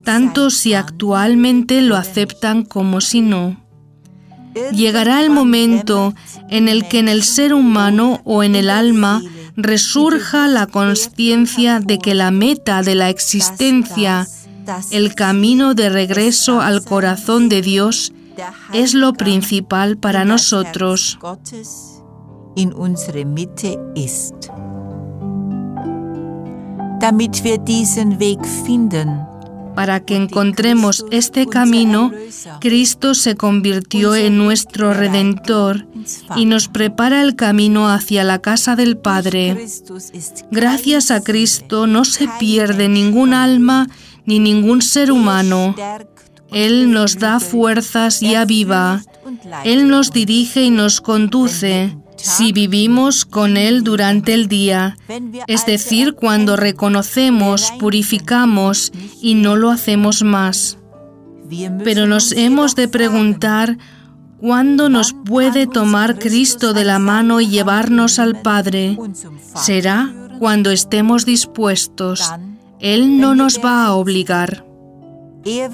tanto si actualmente lo aceptan como si no. Llegará el momento en el que en el ser humano o en el alma resurja la conciencia de que la meta de la existencia, el camino de regreso al corazón de Dios, es lo principal para nosotros. Para que encontremos este camino, Cristo se convirtió en nuestro Redentor y nos prepara el camino hacia la casa del Padre. Gracias a Cristo no se pierde ningún alma ni ningún ser humano. Él nos da fuerzas y aviva. Él nos dirige y nos conduce. Si vivimos con Él durante el día, es decir, cuando reconocemos, purificamos y no lo hacemos más. Pero nos hemos de preguntar, ¿cuándo nos puede tomar Cristo de la mano y llevarnos al Padre? Será cuando estemos dispuestos. Él no nos va a obligar.